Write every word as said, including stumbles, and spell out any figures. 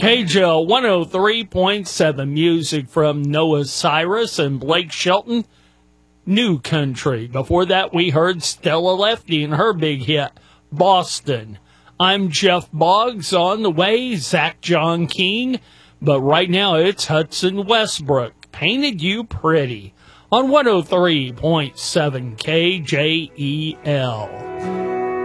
K J L one oh three point seven, music from Noah Cyrus and Blake Shelton, New Country. Before that, we heard Stella Lefty and her big hit, Boston. I'm Jeff Boggs. On the way, Zach John King. But right now, it's Hudson Westbrook, Painted You Pretty, on one oh three point seven K J E L.